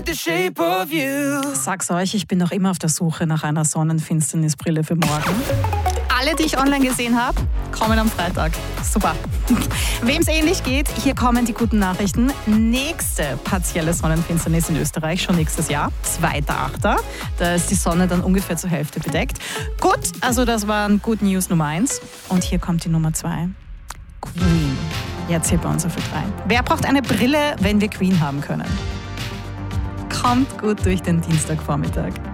The shape of you. Sag's euch, ich bin noch immer auf der Suche nach einer Sonnenfinsternisbrille für morgen. Alle, die ich online gesehen habe, kommen am Freitag. Super. Wem es ähnlich geht, hier kommen die guten Nachrichten. Nächste partielle Sonnenfinsternis in Österreich, schon nächstes Jahr, 2.8. Da ist die Sonne dann ungefähr zur Hälfte bedeckt. Gut, also das waren Good News Nummer 1. Und hier kommt die Nummer 2. Queen. Jetzt hier bei uns auf 3. Wer braucht eine Brille, wenn wir Queen haben können? Kommt gut durch den Dienstagvormittag.